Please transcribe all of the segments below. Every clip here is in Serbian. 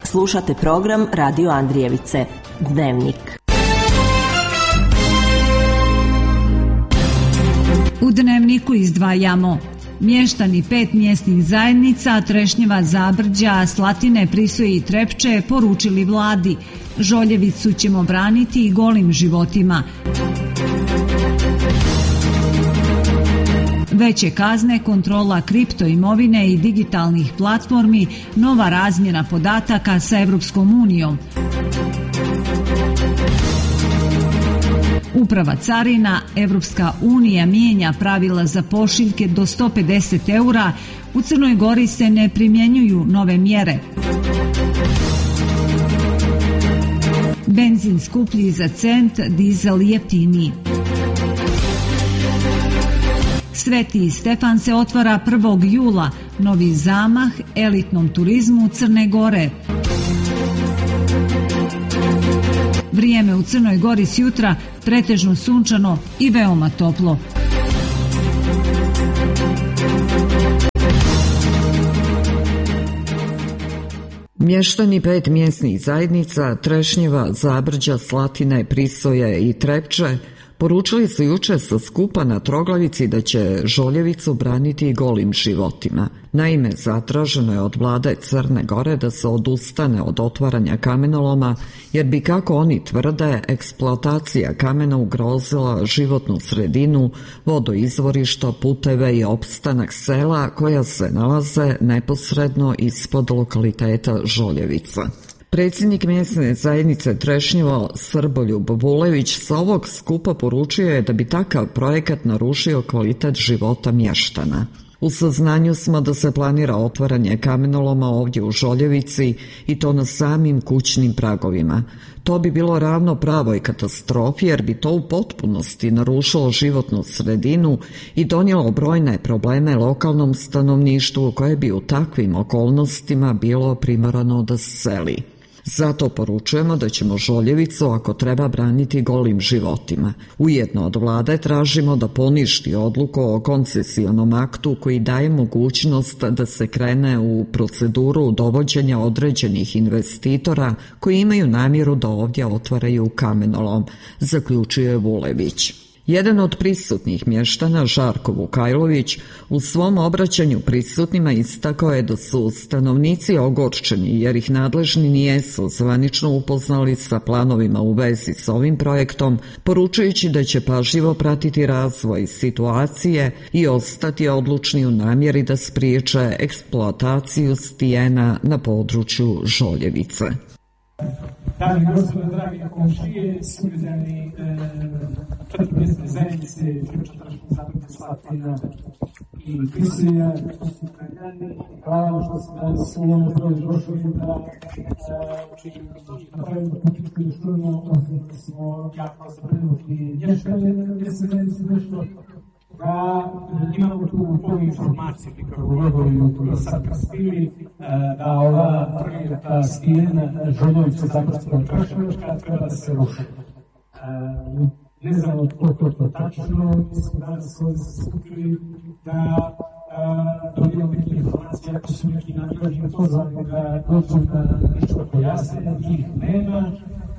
Slušate program Radio Andrijevice. Dnevnik. U Dnevniku izdvajamo: mještani 5 mjesnih zajednica Trešnjeva, Zabrđa, Slatine, Prisoje i Trepče poručili vladi: Žoljevicu ćemo braniti i golim životima. Veće kazne, kontrola kripto imovine i digitalnih platformi, nova razmjena podataka sa Europskom unijom. Uprava carina, Europska unija mijenja pravila za pošiljke do 150 eura, u Crnoj Gori se ne primjenjuju nove mjere. Benzin skuplji za cent, dizel jeftiniji. Sveti Stefan se otvara 1. jula, novi zamah elitnom turizmu Crne Gore. Vrijeme u Crnoj Gori s jutra pretežno sunčano i veoma toplo. Mještani 5 mjesnih zajednica Trešnjeva, Zabrđa, Slatine, Prisoje i Trepče poručili su jučer sa skupa na Troglavici da će Žoljevicu braniti golim životima. Naime, zatraženo je od vlade Crne Gore da se odustane od otvaranja kamenoloma, jer bi, kako oni tvrde, eksploatacija kamena ugrozila životnu sredinu, vodoizvorišta, puteve i opstanak sela koja se nalaze neposredno ispod lokaliteta Žoljevica. Predsjednik mjesne zajednice Trešnjevo Srboljub Vulević sa ovog skupa poručio je da bi takav projekat narušio kvalitet života mještana. U saznanju smo da se planira otvaranje kamenoloma ovdje u Žoljevici i to na samim kućnim pragovima. To bi bilo ravno pravoj katastrofi, jer bi to u potpunosti narušilo životnu sredinu i donijelo brojne probleme lokalnom stanovništvu koje bi u takvim okolnostima bilo primorano da se seli. Zato poručujemo da ćemo Žoljevicu, ako treba, braniti golim životima. Ujedno od vlade tražimo da poništi odluku o koncesionom aktu koji daje mogućnost da se krene u proceduru dovođenja određenih investitora koji imaju namjeru da ovdje otvaraju kamenolom, zaključuje Vulević. Jedan od prisutnih mještana, Žarko Vukajlović, u svom obraćanju prisutnima istakao je da su stanovnici ogorčeni jer ih nadležni nijesu zvanično upoznali sa planovima u vezi s ovim projektom, poručujući da će pažljivo pratiti razvoj situacije i ostati odlučni u namjeri da spriječe eksploataciju stijena na području Žoljevice. Dame i gospodo, dragi komšije, sugrađani 4 mjesne zajednice, Trepče, Zabrđa, Slatina i Prisoja, hvala što ste nas u ovom broju došli da napravimo političku i društveno, smo jako zabrinuti mještane mjesne zajednice nešto, da imamo tu polu informaciju kako govorimo sad krastili, da ova projekta stijena Žoljevice Zabrđa Trešnjeva treba da se ruši. Ne znam od koliko to tačno, mi smo danas ovdje se skupili da dobijemo neke informacije, ako su neki nadležni pozvani da dođu da nešto pojasne, njih nema.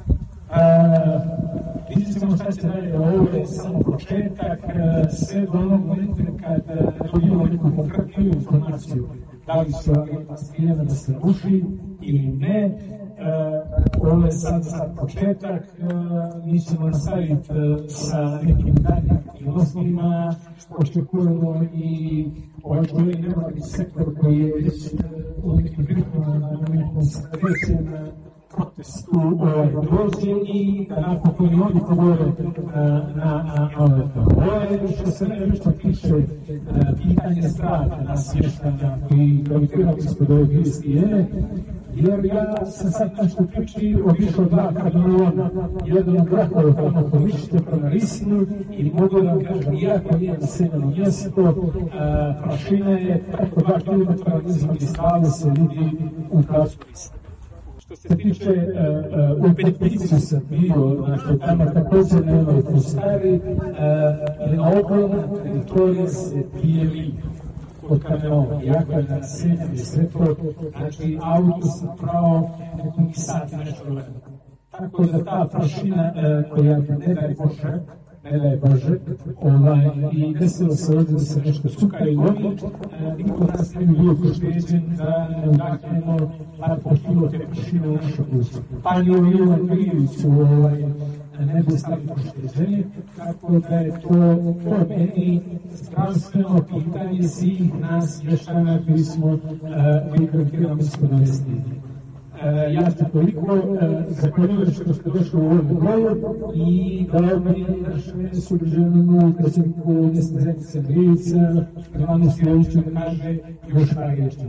Vidjet ćemo šta će dalje, ovo je samo početak, sve do onog momenta kad dobijemo neku konkretnu informaciju, da li će ova stijena da se ruši ili ne. Ovo je sad početak, mi ćemo nastaviti sa nekim daljim aktivnostima, očekujemo i ovaj čovjek nevladni sektor koji je već u nekim pripremama na nekom srećem protestu dođe i da napokon i oni govore na ove to. Ovo je što se nešto tiče pitanje strata nas mještanja koji gravitirali ispod ove dvije stijene, jer ja sam sad nešto priči obišao 2 kamenoloma, jedan od gradova tamo pomišljite prema Risnu i mogu da vam kažem, iako nije naseljeno mjesto, prašina je preko 2 km izvan Islave se vidi u pravcu Risne. Što se tiče u Petnicu sam bio, znači tamo također nemaju pustari, na okolna teritorija se pije linija. od kamenova, jakada, sena i sve to, znači auto sam pravo nekog sati nešto vremena. Tako da ta prašina koja ne daj Bože, i desilo se ovdje da se nešto cuka i lovi, niko nas ne bi bio pošteđen da ne udahnemo par po kilo te prašine u našu kuću. Pa ni u Ivan Krivicu ne bi stali pošteđeni, tako da je to meni zdravstveno pitanje svih nas mještana koji smo vibrantirani smo navesti. Ja ću toliko zahvaljujem što ste došli u ovom broju i da ovdje naše sugrađaninu, predsjedniku mjesne zajednice Andrijevica, Ivanu Stojiću da kaže još par riječi.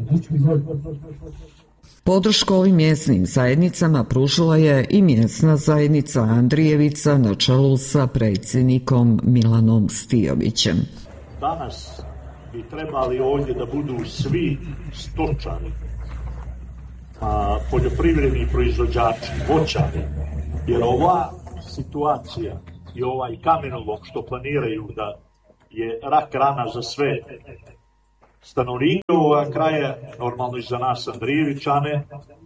Podršku ovim mjesnim zajednicama pružila je i mjesna zajednica Andrijevica na čelu sa predsjednikom Milanom Stijovićem. Danas bi trebali ovdje da budu svi stočari, poljoprivredni proizvođači, voćari, jer ova situacija i ovaj kamenolom što planiraju da je rak rana za sve stanovnike ovoga kraja, normalno i za nas Andrijevičane,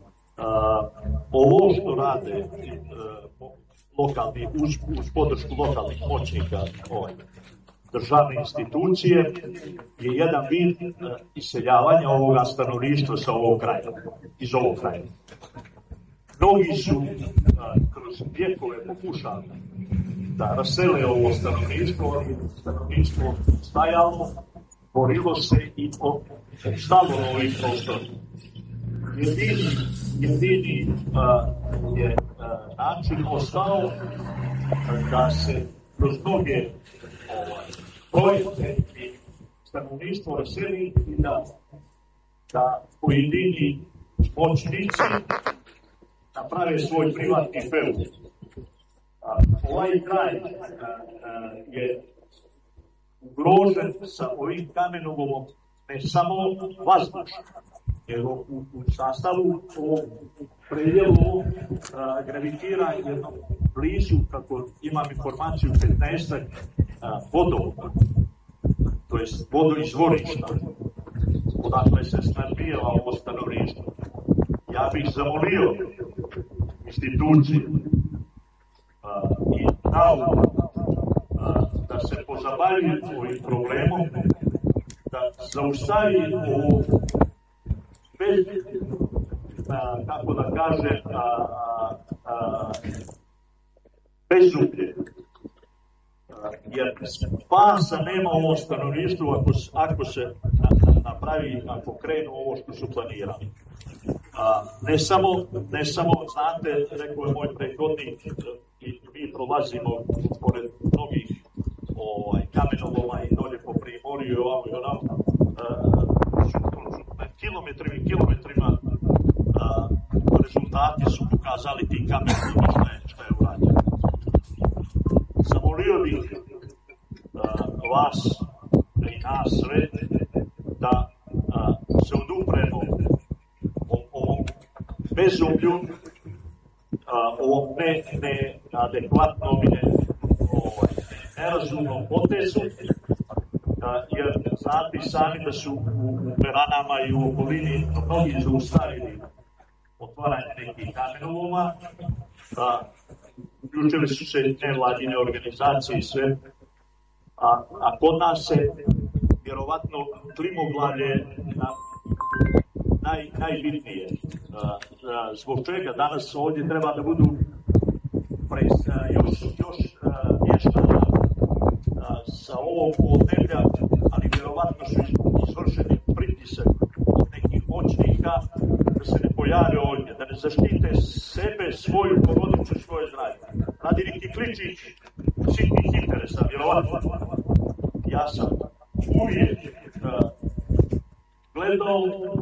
ovo što rade lokalni, uz podršku lokalnih moćnika, državne institucije, je jedan vid iseljavanja ovoga stanovništva sa ovog kraja, iz ovog kraja. Mnogi su kroz vjekove pokušali da rasele ovo stanovništvo stajalo, borilo se i opstalo na ovih prostora. Jedini je način ostao da se kroz mnoge projekte i stanovništvo raseli i da pojedini moćnici naprave svoj privatni feud. Ovaj kraj je ugrožen sa ovim kamenolomom ne samo vazdušno, jer u sastavu u predjelu gravitira jedno blizu, kako imam informaciju, 15 vodovoda, to je vodoizvorišta, odakle se snabdijeva ovo stanovništvo. Ja bih zamolio institucije i nauku da se pozabavaju ovim problemom, da zaustavi ovo kako da kažem, bezublje. Jer spasa nema ovo stanovništvo ako se napravi, ako krenu ovo što su planirali. Ne samo, znate, rekao je moj prethodnik, i mi prolazimo pored mnogih kamenoloma i dolje po Primorju i ovamo i onamo, kilometrima rezultati su pokazali ti kamenoloma šta je urađeno. Zamolio bih vas i nas sve da se odupremo ovom bezublju, ovom neadekvatnom i nerazumnom potezu, jer znate sami da su u Beranama i u okolini mnogi zaustavili otvaranje nekih kamenoloma, uključili su se nevladine organizacije i sve, a kod nas se vjerovatno klimoglavlje najbitnije. Zbog čega danas ovdje treba da budu još mještana sa ovog podneblja, ali vjerovatno su izvršeni pritisak od nekih moćnika da se ne pojave ovdje, da ne zaštite sebe, svoju porodicu, svoje zdravlje. Radi neki kličić sitnih interesa, vjerovatno. Ja sam uvijek gledao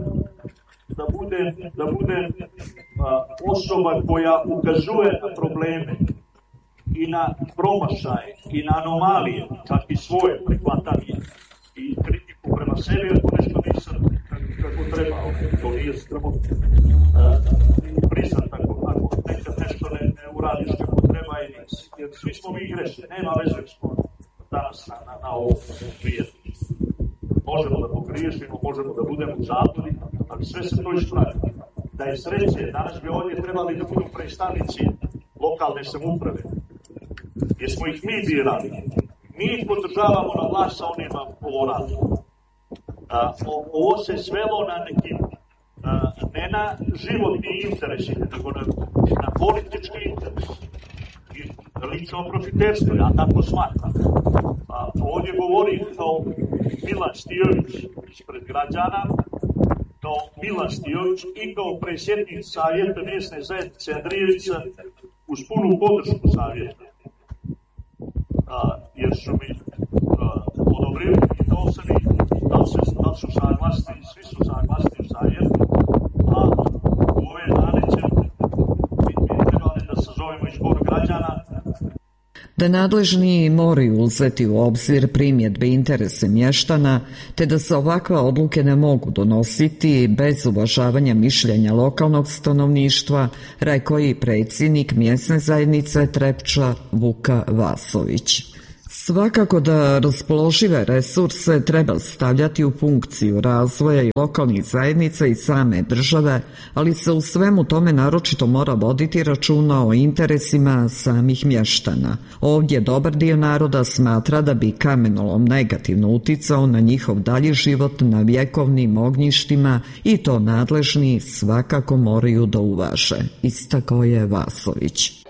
da bude osoba koja ukazuje na probleme i na promašaje i na anomalije, čak i svoje prihvatanje i kritiku prema sebi, ako nešto nisam kako trebao. To nije strmo priznat ako nekad nešto ne uradiš kako treba, jer svi smo mi grešni, nema veze smo danas na ovom svijetu. Možemo da pogriješimo, možemo da budemo u zabludi, ali sve se to ispravi. Da je sreće, danas bi ovdje trebali da budu predstavnici lokalne samouprave, jer smo ih mi birali. Mi ih podržavamo na vlast sa onima ovo radi. Ovo se svelo na neki, ne na životni interes, nego na politički interes. I lično profiterstvo, ja tako smatram. Ovdje govori kao Milan Stijović ispred građana, kao Milan Stijović i kao predsjednik Savjeta mjesne zajednice Andrijevica uz punu podršku Savjeta. Jer su mi odobrili i to sam i da su saglasni, svi su saglasni u Savjetu, a u ove dane će mi trebali da sazovemo izbor građana. Da nadležni moraju uzeti u obzir primjedbe i interese mještana, te da se ovakve odluke ne mogu donositi bez uvažavanja mišljenja lokalnog stanovništva, rekao je predsjednik mjesne zajednice Trepča Vuka Vasović. Svakako da raspoložive resurse treba stavljati u funkciju razvoja i lokalnih zajednica i same države, ali se u svemu tome naročito mora voditi računa o interesima samih mještana. Ovdje dobar dio naroda smatra da bi kamenolom negativno uticao na njihov dalji život na vjekovnim ognjištima i to nadležni svakako moraju da uvaže, istakao je Vasović.